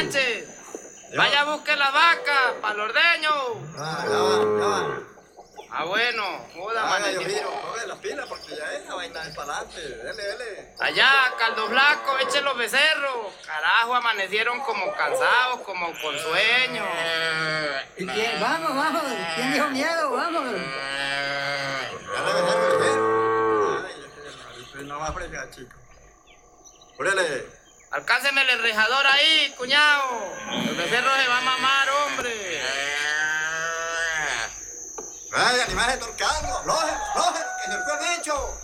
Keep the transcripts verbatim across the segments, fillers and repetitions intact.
Sánchez. Vaya a buscar la vaca para el ordeño. Ah, ya va, ya va. Ah, bueno, joda, Ah, mano. yo giro, coge las pilas porque ya esa vaina es para adelante. Dele, dele. Allá, Caldo Blanco, eche los becerros. Carajo, amanecieron como cansados, como con sueño. ¿Y quién? Vamos, vamos. ¿Quién dijo miedo? Vamos. Dale, becerro, ligero. Ay, este no va a fregar, chico. Órale. Alcánceme el enrejador ahí, cuñado. El becerro se va a mamar, hombre. Ay, animales torcando, afloje, afloje, que se fue el bicho.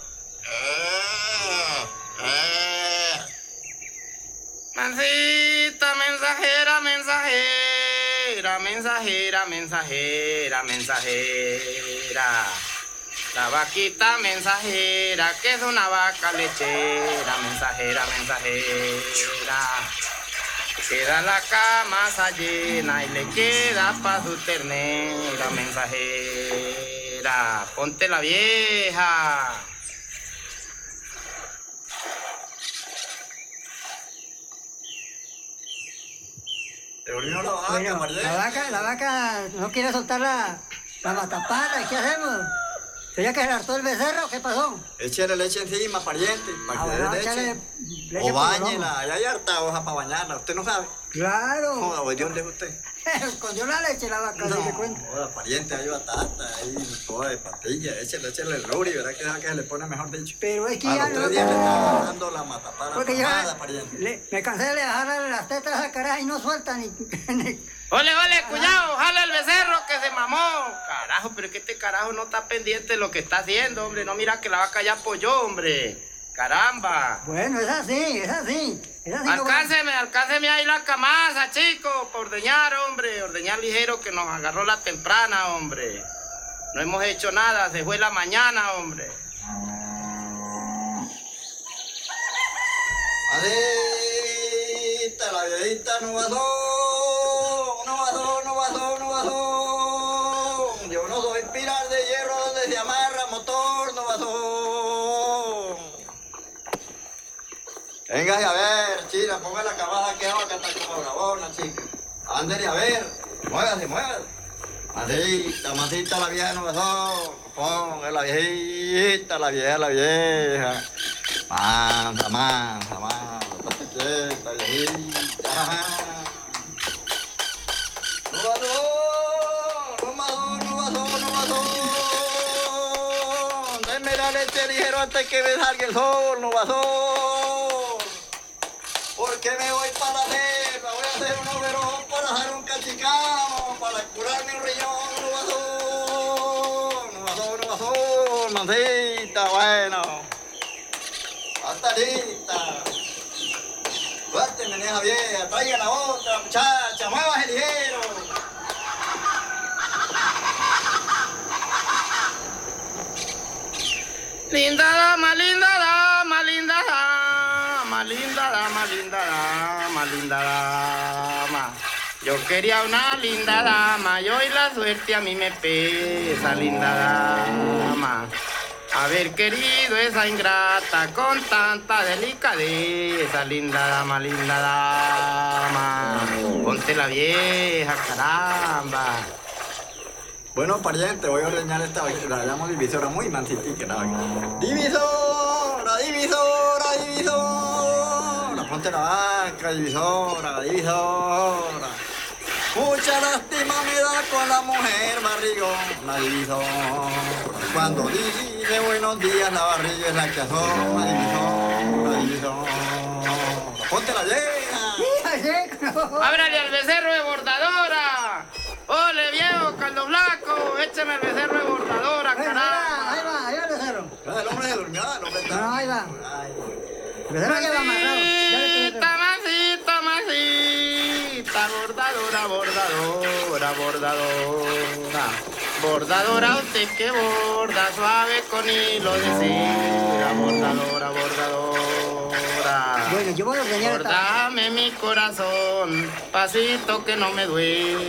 Mancita, mensajera, mensajera, mensajera, mensajera, mensajera. La vaquita mensajera, que es una vaca lechera, mensajera, mensajera. Queda la camasa llena y le queda pa' su ternera, mensajera. Ponte la vieja. Te volvió la vaca, Bueno, María. la vaca, la vaca no quiere soltar la, la matapala. ¿Qué hacemos? ¿Sería que se hartó el becerro? ¿Qué pasó? Échale leche encima, pariente, para Ah, que bueno, dé échale leche. leche O por el bañela, lomo. allá hay harta hoja para bañarla, usted no sabe. Claro. Joda, ¿de dónde es usted? Escondió la leche la vaca, No, si te cuento. joda, pariente, hay batata, hay toda de pastilla, échale, échale el luri, ¿verdad que es que se le pone mejor dicho? Pero es que A ya los no... tres días le está dando la matapara Porque tomada, ya pariente. le- me cansé de dejarle las tetas a esa caraja y no suelta ni... ni- Ole, ole, cuñado, jala el becerro que se mamó. Carajo, pero es que este carajo no está pendiente de lo que está haciendo, hombre. No mira que la vaca ya apoyó, hombre. Caramba. Bueno, es así, es así. Es así como- Alcánceme, alcánceme ahí la camasa, chico, por ordeñar, hombre. Ordeñar ligero que nos agarró la temprana, hombre. No hemos hecho nada, se fue la mañana, hombre. Adita, la viejita no pasó, no pasó, no pasó, no pasó. Yo no soy pilar de hierro donde se amarra motor, no pasó. Véngase a ver, china, ponga la cabada que va, que está como bravona, chica. Ándale a ver, muévase, muévase. Masita, masita, la vieja no pasó. Ponga la viejita, la vieja, la vieja. Mansa, mansa, mansa. Estate quieta, viejita. No pasó, no pasó, no pasó, no pasó. Denme la leche ligero antes que me salga el sol, no pasó. Porque me voy para la selva, voy a hacer un overón para hacer un cachicamo, para curarme un riñón, no pasó, no pasó, no pasó, mancita, bueno. Hasta lista. Suerte, meneja vieja, traiga la otra, muchacha, muévase ligero. Linda dama, linda dama, linda dama, linda dama, linda dama, linda dama. Yo quería una linda dama y hoy la suerte a mí me pesa, linda dama. Haber querido esa ingrata con tanta delicadeza, linda dama, linda dama. Ponte la vieja, caramba. Bueno, pariente, voy a ordeñar esta vaca, la llamo divisora, muy mansitica la vaca. Divisora, divisora, divisora. Ponte la vaca, divisora, divisora. Mucha lástima me da con la mujer barrigón, la divisora. Cuando dice buenos días, la barriga es la que asoma, divisora, divisora. Ponte la vieja. Ábrale al becerro de bordadora. Ole, viejo, Caldo Blanco, écheme el becerro de bordadora, Bueno, ahí va, caramba. ahí va, ahí va el becerro. El hombre se durmió, el hombre está. No, ahí va. Ay. El becerro lleva amarrado. Ya le estoy Masita, masita, masita, bordadora, bordadora, bordadora. Bordadora, usted que borda suave con hilo de seda, bordadora, bordadora. Bueno, yo voy a ordeñar esta... Bordame mi corazón, pasito que no me duele.